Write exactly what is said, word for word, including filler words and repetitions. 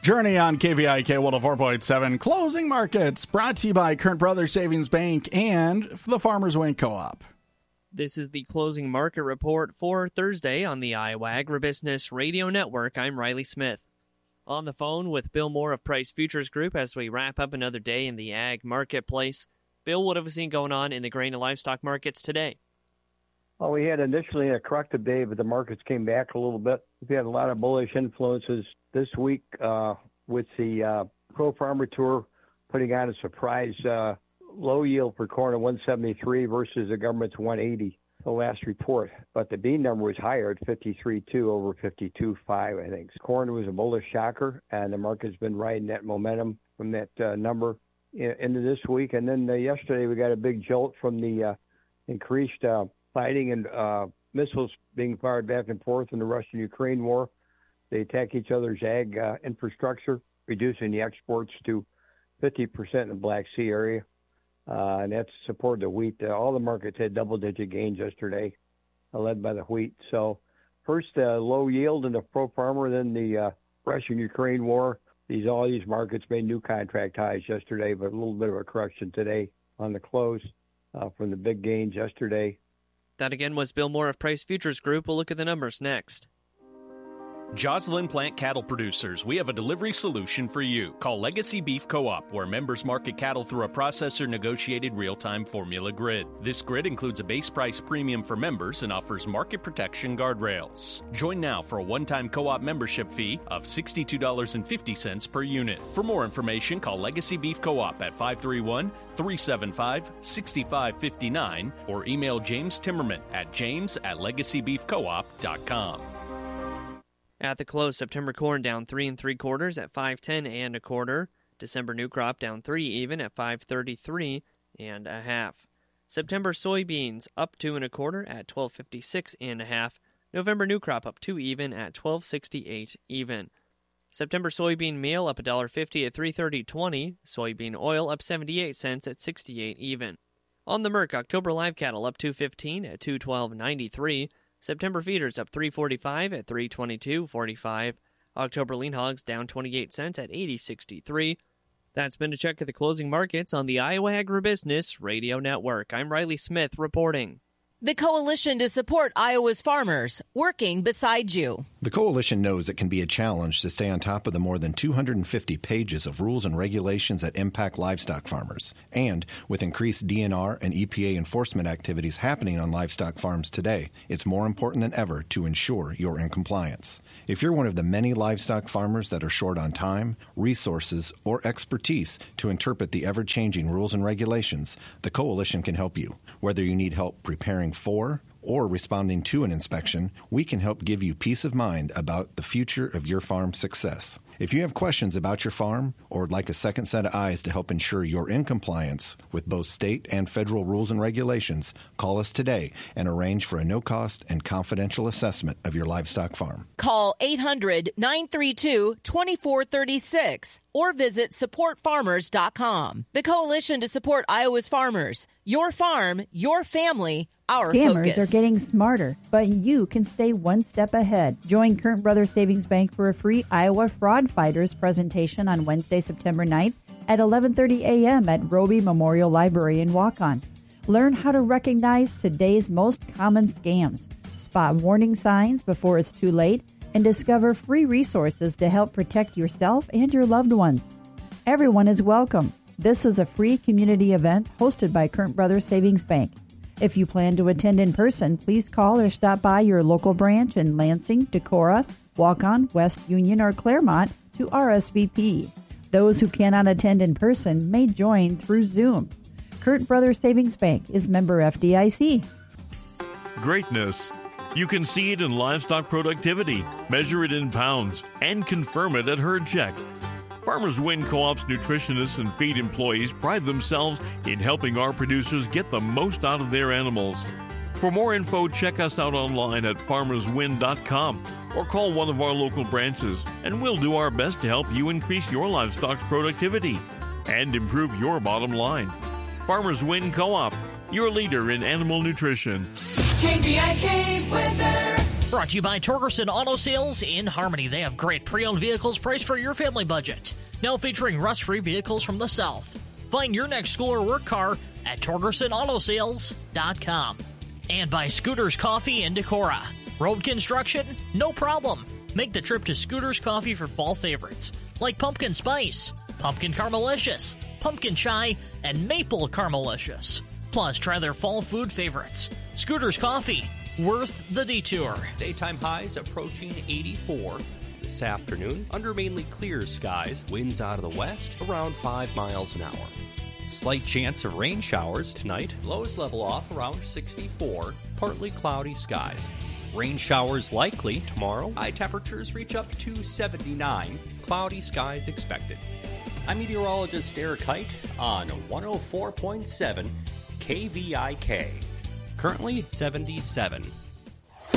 Journey on K V I K one oh four point seven. Closing Markets brought to you by Current Brothers Savings Bank and the Farmers Wing Co-op. This is the Closing Market Report for Thursday on the Iowa Agribusiness Radio Network. I'm Riley Smith. On the phone with Bill Moore of Price Futures Group as we wrap up another day in the ag marketplace. Bill, what have we seen going on in the grain and livestock markets today? Well, we had initially a corrective day, but the markets came back a little bit. We had a lot of bullish influences this week uh, with the uh, Pro Farmer Tour putting on a surprise uh, low yield for corn at one seventy-three versus the government's one eighty, the last report. But the bean number was higher at fifty-three point two over fifty-two point five, I think. Corn was a bullish shocker, and the market's been riding that momentum from that uh, number in, into this week. And then uh, yesterday we got a big jolt from the uh, increased uh, fighting and uh, missiles being fired back and forth in the Russian-Ukraine war. They attack each other's ag uh, infrastructure, reducing the exports to fifty percent in the Black Sea area. Uh, and that's supported the wheat. Uh, all the markets had double-digit gains yesterday, uh, led by the wheat. So first, uh, low yield in the pro farmer, then the uh, Russian-Ukraine war. These all these markets made new contract highs yesterday, but a little bit of a correction today on the close uh, from the big gains yesterday. That again was Bill Moore of Price Futures Group. We'll look at the numbers next. Joslyn Plant Cattle Producers, we have a delivery solution for you. Call Legacy Beef Co-op, where members market cattle through a processor-negotiated real-time formula grid. This grid includes a base price premium for members and offers market protection guardrails. Join now for a one-time co-op membership fee of sixty-two dollars and fifty cents per unit. For more information, call Legacy Beef Co-op at five three one, three seven five, six five five nine or email James Timmerman at james at legacy beef co op dot com. At the close, September corn down three and three quarters at five ten and a quarter. December new crop down three even at five thirty-three and a half. September soybeans up two and a quarter at twelve fifty-six and a half. November new crop up two even at twelve sixty-eight even. September soybean meal up one dollar fifty at three thirty twenty. Soybean oil up seventy-eight cents at sixty-eight even. On the Merc, October live cattle up two fifteen at two twelve ninety-three. September feeders up three forty-five at three twenty-two forty-five. October lean hogs down twenty-eight cents at eighty sixty-three. That's been a check of the closing markets on the Iowa Agribusiness Radio Network. I'm Riley Smith reporting. The Coalition to Support Iowa's Farmers, working beside you. The Coalition knows it can be a challenge to stay on top of the more than two hundred fifty pages of rules and regulations that impact livestock farmers. And with increased D N R and E P A enforcement activities happening on livestock farms today, it's more important than ever to ensure you're in compliance. If you're one of the many livestock farmers that are short on time, resources, or expertise to interpret the ever-changing rules and regulations, the Coalition can help you. Whether you need help preparing for or responding to an inspection, we can help give you peace of mind about the future of your farm's success. If you have questions about your farm or would like a second set of eyes to help ensure you're in compliance with both state and federal rules and regulations, call us today and arrange for a no-cost and confidential assessment of your livestock farm. Call eight hundred, nine three two, two four three six or visit support farmers dot com. The Coalition to Support Iowa's Farmers. Your farm, your family, our Scammers focus. are getting smarter, but you can stay one step ahead. Join Current Brothers Savings Bank for a free Iowa Fraud Fighters presentation on Wednesday, September ninth at eleven thirty a.m. at Roby Memorial Library in Waukon. Learn how to recognize today's most common scams, spot warning signs before it's too late, and discover free resources to help protect yourself and your loved ones. Everyone is welcome. This is a free community event hosted by Current Brothers Savings Bank. If you plan to attend in person, please call or stop by your local branch in Lansing, Decorah, Waukon, West Union, or Claremont to R S V P. Those who cannot attend in person may join through Zoom. Current Brothers Savings Bank is member F D I C. Greatness. You can see it in livestock productivity, measure it in pounds, and confirm it at Herd Check. Farmers Win Co-op's nutritionists and feed employees pride themselves in helping our producers get the most out of their animals. For more info, check us out online at farmers win dot com or call one of our local branches, and we'll do our best to help you increase your livestock's productivity and improve your bottom line. Farmers Win Co-op, your leader in animal nutrition. K V I K weather. Brought to you by Torgerson Auto Sales in Harmony. They have great pre-owned vehicles priced for your family budget. Now featuring rust-free vehicles from the South. Find your next school or work car at Torgerson Auto Sales dot com. And by Scooters Coffee in Decorah. Road construction? No problem. Make the trip to Scooters Coffee for fall favorites like pumpkin spice, pumpkin caramelicious, pumpkin chai, and maple caramelicious. Plus, try their fall food favorites. Scooters Coffee, worth the detour. Daytime highs approaching eighty-four. This afternoon, under mainly clear skies, winds out of the west around five miles an hour. Slight chance of rain showers tonight. Lows level off around sixty-four. Partly cloudy skies. Rain showers likely tomorrow. High temperatures reach up to seventy-nine. Cloudy skies expected. I'm meteorologist Eric Hike on one oh four point seven K V I K. Currently seventy-seven.